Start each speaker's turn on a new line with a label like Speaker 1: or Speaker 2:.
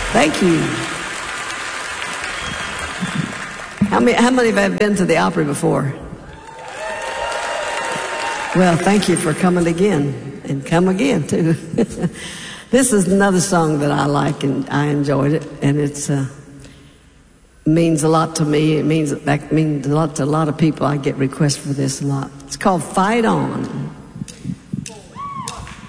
Speaker 1: Thank you. How many have been to the Opry before? Well, thank you for coming again, and come again too. This is another song that I like, and I enjoyed it, and it's means a lot to me. It means a lot to a lot of people. I get requests for this a lot. It's called Fight On.